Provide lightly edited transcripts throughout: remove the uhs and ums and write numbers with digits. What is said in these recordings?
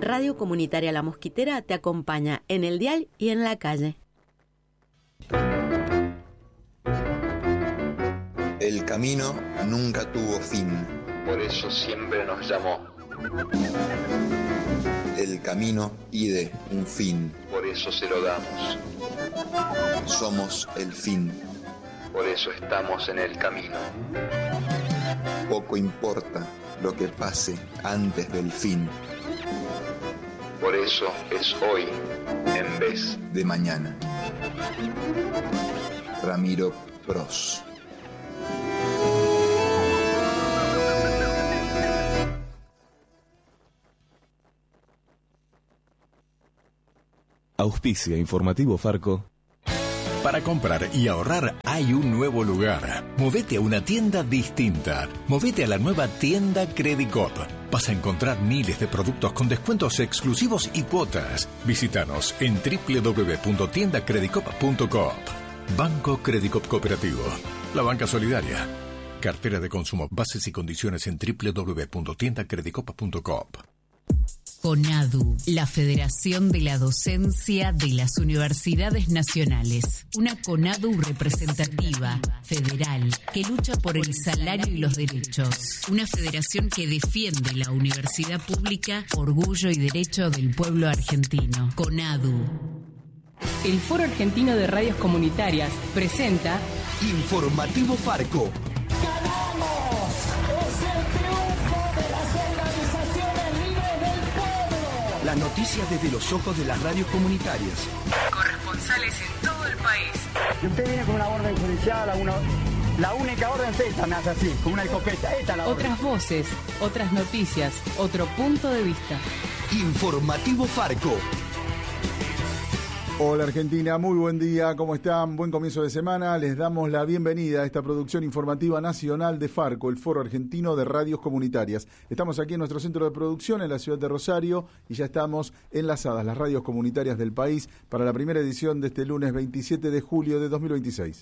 Radio Comunitaria La Mosquitera te acompaña en el dial y en la calle. El camino nunca tuvo fin. Por eso siempre nos llamó. El camino pide un fin. Por eso se lo damos. Somos el fin. Por eso estamos en el camino. Poco importa lo que pase antes del fin. Por eso es hoy en vez de mañana. Ramiro Pros. Auspicia Informativo Farco. Para comprar y ahorrar hay un nuevo lugar. Movete a una tienda distinta. Movete a la nueva tienda Credicop. Vas a encontrar miles de productos con descuentos exclusivos y cuotas. Visítanos en www.tiendacredicop.coop. Banco Credicop Cooperativo. La banca solidaria. Cartera de consumo. Bases y condiciones en www.tiendacredicop.coop. CONADU, la Federación de la Docencia de las Universidades Nacionales. Una CONADU representativa, federal, que lucha por el salario y los derechos. Una federación que defiende la universidad pública, orgullo y derecho del pueblo argentino. CONADU. El Foro Argentino de Radios Comunitarias presenta Informativo Farco. Las noticias desde los ojos de las radios comunitarias. Corresponsales en todo el país. Si usted viene con una orden judicial, la única orden es esta, me hace así, con una escopeta. Esta es la orden. Otras voces, otras noticias, otro punto de vista. Informativo Farco. Hola Argentina, muy buen día, ¿cómo están? Buen comienzo de semana, les damos la bienvenida a esta producción informativa nacional de Farco, el Foro Argentino de Radios Comunitarias. Estamos aquí en nuestro centro de producción en la ciudad de Rosario y ya estamos enlazadas las radios comunitarias del país para la primera edición de este lunes 27 de julio de 2026.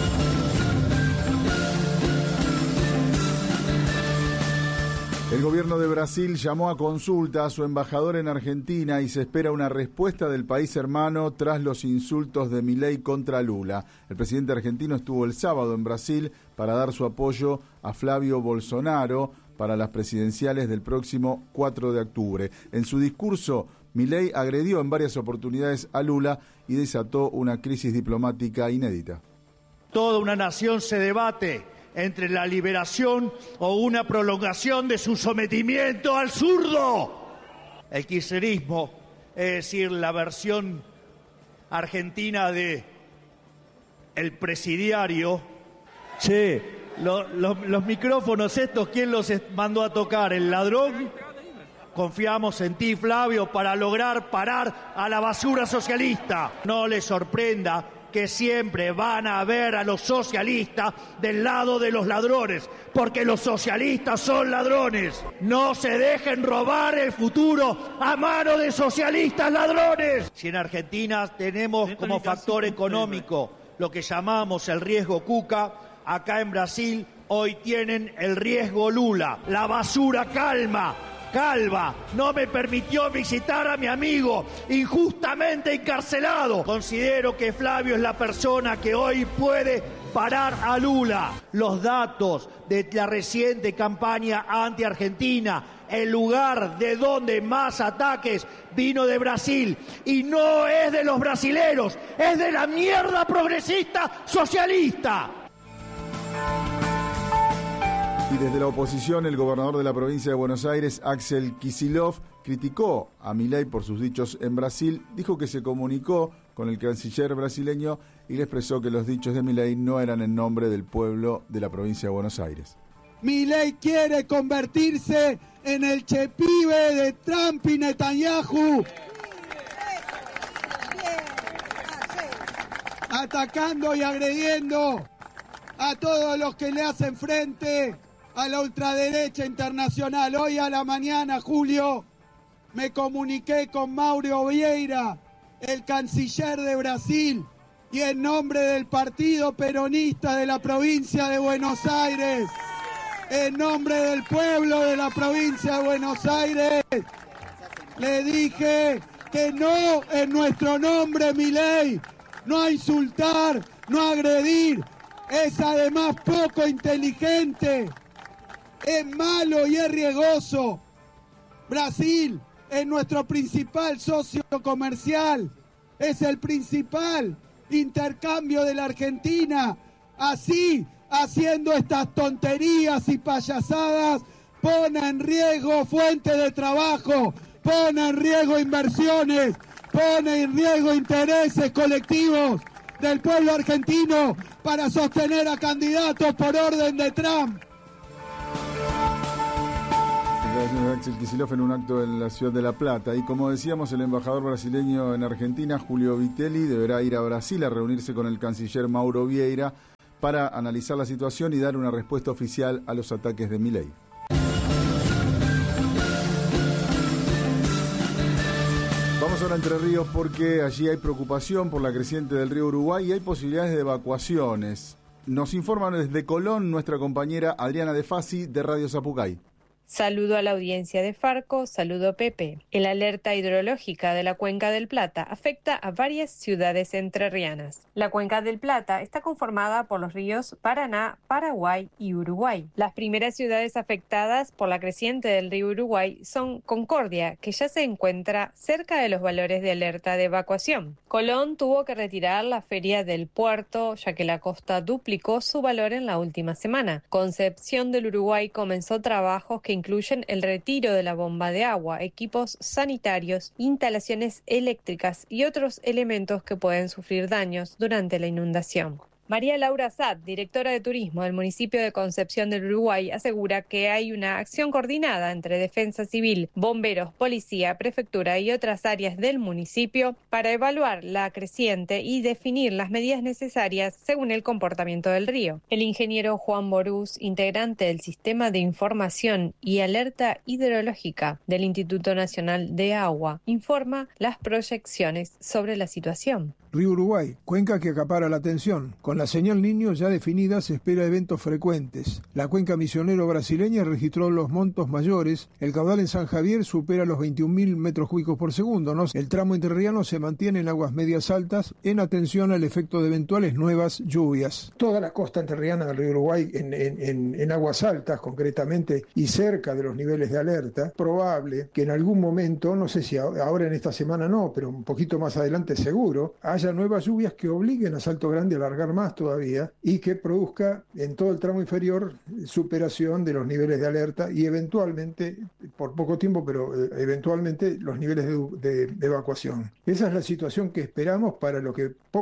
El gobierno de Brasil llamó a consulta a su embajador en Argentina y se espera una respuesta del país hermano tras los insultos de Milei contra Lula. El presidente argentino estuvo el sábado en Brasil para dar su apoyo a Flavio Bolsonaro para las presidenciales del próximo 4 de octubre. En su discurso, Milei agredió en varias oportunidades a Lula y desató una crisis diplomática inédita. Toda una nación se debate entre la liberación o una prolongación de su sometimiento al zurdo. El kirchnerismo, es decir, la versión argentina de el presidiario. Che, los micrófonos estos, ¿quién los mandó a tocar? ¿El ladrón? Confiamos en ti, Flavio, para lograr parar a la basura socialista. No les sorprenda que siempre van a ver a los socialistas del lado de los ladrones, porque los socialistas son ladrones. No se dejen robar el futuro a mano de socialistas ladrones. Si en Argentina tenemos como factor económico lo que llamamos el riesgo Cuca, acá en Brasil hoy tienen el riesgo Lula. La basura calva no me permitió visitar a mi amigo injustamente encarcelado. Considero que Flavio es la persona que hoy puede parar a Lula. Los datos de la reciente campaña anti-argentina, el lugar de donde más ataques vino de Brasil, y no es de los brasileros, es de la mierda progresista socialista. Y desde la oposición, el gobernador de la provincia de Buenos Aires, Axel Kicillof, criticó a Milei por sus dichos en Brasil, dijo que se comunicó con el canciller brasileño y le expresó que los dichos de Milei no eran en nombre del pueblo de la provincia de Buenos Aires. Milei quiere convertirse en el chepibe de Trump y Netanyahu, atacando y agrediendo a todos los que le hacen frente a la ultraderecha internacional. Hoy a la mañana, Julio, me comuniqué con Mauro Vieira, el canciller de Brasil, y en nombre del Partido Peronista de la provincia de Buenos Aires, en nombre del pueblo de la provincia de Buenos Aires, Le dije que no en nuestro nombre, Milei. No a insultar, no a agredir. Es además poco inteligente. Es malo y es riesgoso. Brasil es nuestro principal socio comercial. Es el principal intercambio de la Argentina. Así, haciendo estas tonterías y payasadas, pone en riesgo fuentes de trabajo, pone en riesgo inversiones, pone en riesgo intereses colectivos del pueblo argentino para sostener a candidatos por orden de Trump. Declaraciones de Axel Kicillof en un acto en la ciudad de La Plata. Y como decíamos, el embajador brasileño en Argentina, Julio Vitelli, deberá ir a Brasil a reunirse con el canciller Mauro Vieira para analizar la situación y dar una respuesta oficial a los ataques de Milei. Vamos ahora a Entre Ríos porque allí hay preocupación por la creciente del río Uruguay y hay posibilidades de evacuaciones. Nos informan desde Colón nuestra compañera Adriana De Fasi de Radio Zapucay. Saludo a la audiencia de Farco, saludo Pepe. El alerta hidrológica de la Cuenca del Plata afecta a varias ciudades entrerrianas. La Cuenca del Plata está conformada por los ríos Paraná, Paraguay y Uruguay. Las primeras ciudades afectadas por la creciente del río Uruguay son Concordia, que ya se encuentra cerca de los valores de alerta de evacuación. Colón tuvo que retirar la feria del puerto, ya que la costa duplicó su valor en la última semana. Concepción del Uruguay comenzó trabajos que incluyen el retiro de la bomba de agua, equipos sanitarios, instalaciones eléctricas y otros elementos que pueden sufrir daños durante la inundación. María Laura Satt, directora de turismo del municipio de Concepción del Uruguay, asegura que hay una acción coordinada entre Defensa Civil, bomberos, policía, prefectura y otras áreas del municipio para evaluar la creciente y definir las medidas necesarias según el comportamiento del río. El ingeniero Juan Borús, integrante del Sistema de Información y Alerta Hidrológica del Instituto Nacional de Agua, informa las proyecciones sobre la situación. Río Uruguay, cuenca que acapara la atención. Con la señal Niño ya definida se espera eventos frecuentes. La cuenca misionero brasileña registró los montos mayores. El caudal en San Javier supera los 21.000 metros cúbicos por segundo. El tramo entrerriano se mantiene en aguas medias altas en atención al efecto de eventuales nuevas lluvias. Toda la costa entrerriana del río Uruguay en aguas altas concretamente y cerca de los niveles de alerta. Probable que en algún momento, no sé si ahora en esta semana no, pero un poquito más adelante seguro, haya nuevas lluvias que obliguen a Salto Grande a alargar más todavía y que produzca en todo el tramo inferior superación de los niveles de alerta y eventualmente, por poco tiempo, pero eventualmente los niveles de evacuación. Esa es la situación que esperamos para lo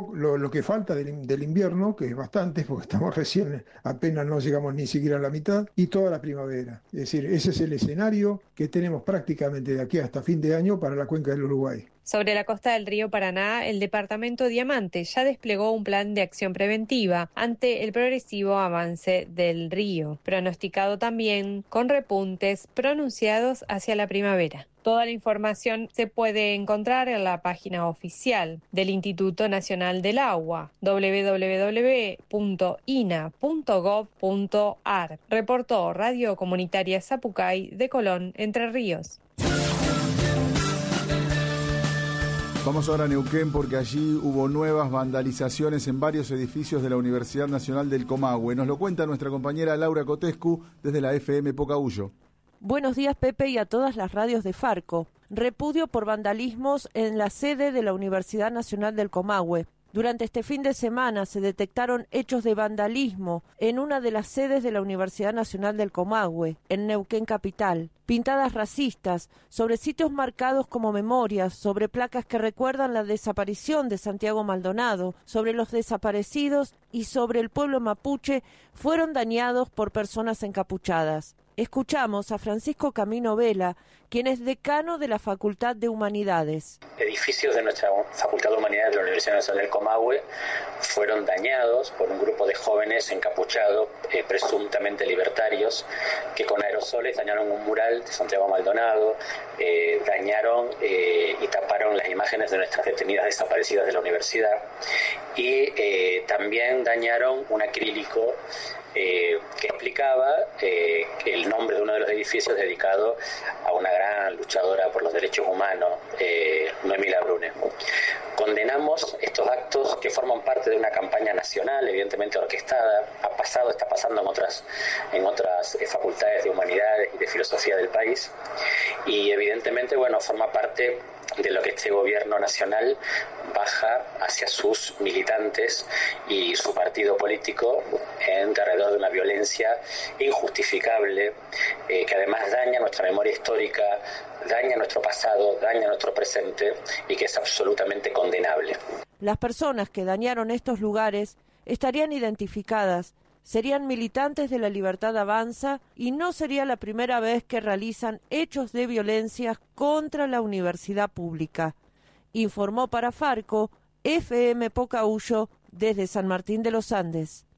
que falta del invierno, que es bastante, porque estamos recién, apenas no llegamos ni siquiera a la mitad, y toda la primavera. Es decir, ese es el escenario que tenemos prácticamente de aquí hasta fin de año para la cuenca del Uruguay. Sobre la costa del río Paraná, el departamento Diamante ya desplegó un plan de acción preventiva ante el progresivo avance del río, pronosticado también con repuntes pronunciados hacia la primavera. Toda la información se puede encontrar en la página oficial del Instituto Nacional del Agua, www.ina.gov.ar. Reportó Radio Comunitaria Zapucay de Colón, Entre Ríos. Vamos ahora a Neuquén porque allí hubo nuevas vandalizaciones en varios edificios de la Universidad Nacional del Comahue. Nos lo cuenta nuestra compañera Laura Cotescu desde la FM Pocahuyo. Buenos días, Pepe, y a todas las radios de Farco. Repudio por vandalismos en la sede de la Universidad Nacional del Comahue. Durante este fin de semana se detectaron hechos de vandalismo en una de las sedes de la Universidad Nacional del Comahue, en Neuquén capital. Pintadas racistas sobre sitios marcados como memorias, sobre placas que recuerdan la desaparición de Santiago Maldonado, sobre los desaparecidos y sobre el pueblo mapuche fueron dañados por personas encapuchadas. Escuchamos a Francisco Camino Vela, quien es decano de la Facultad de Humanidades. Edificios de nuestra Facultad de Humanidades de la Universidad Nacional del Comahue fueron dañados por un grupo de jóvenes encapuchados, presuntamente libertarios, que con aerosoles dañaron un mural de Santiago Maldonado, dañaron y taparon las imágenes de nuestras detenidas desaparecidas de la universidad y también dañaron un acrílico que explicaba el nombre de uno de los edificios dedicado a una gran luchadora por los derechos Derechos Humanos, Noemí Labrune. Condenamos estos actos que forman parte de una campaña nacional, evidentemente orquestada. Está pasando en otras facultades de humanidades y de filosofía del país. Y evidentemente, forma parte de lo que este gobierno nacional baja hacia sus militantes y su partido político en derredor de una violencia injustificable que además daña nuestra memoria histórica, daña nuestro pasado, daña nuestro presente y que es absolutamente condenable. Las personas que dañaron estos lugares estarían identificadas, serían militantes de La Libertad Avanza y no sería la primera vez que realizan hechos de violencia contra la universidad pública. Informó para Farco FM Pocahuyo desde San Martín de los Andes.